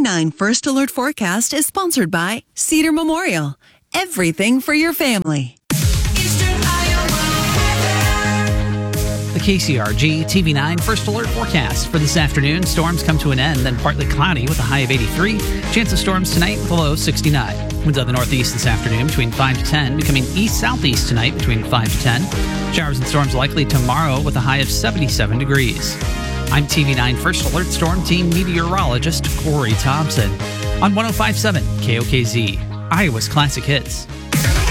TV9 First Alert Forecast is sponsored by Cedar Memorial. Everything for your family. The KCRG TV9 First Alert Forecast for this afternoon. Storms come to an end, then partly cloudy with a high of 83. Chance of storms tonight with a low of 69. Winds out of the northeast this afternoon between 5 to 10, becoming east-southeast tonight between 5 to 10. Showers and storms likely tomorrow with a high of 77 degrees. I'm TV9 First Alert Storm Team meteorologist Corey Thompson on 105.7 KOKZ, Iowa's Classic Hits.